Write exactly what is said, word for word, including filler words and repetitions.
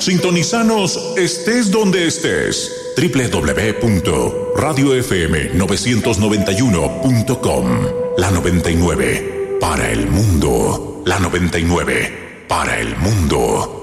Sintonizanos estés donde estés. doble u doble u doble u punto radio f m novecientos noventa y uno punto com. La noventa y nueve para el mundo. La noventa y nueve para el mundo.